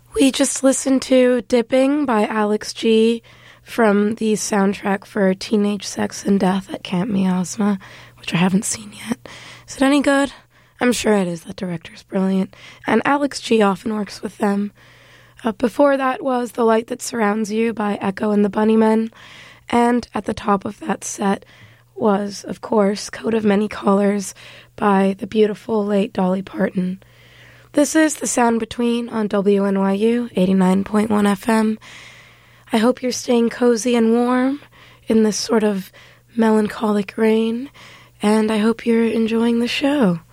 We just listened to Dipping by Alex G from the soundtrack for Teenage Sex and Death at Camp Miasma, which I haven't seen yet. Is it any good? I'm sure it is. That director's brilliant. And Alex G often works with them. Before that was The Light That Surrounds You by Echo and the Bunnymen. And at the top of that set was, of course, Coat of Many Colors by the beautiful late Dolly Parton. This is The Sound Between on WNYU 89.1 FM. I hope you're staying cozy and warm in this sort of melancholic rain, and I hope you're enjoying the show.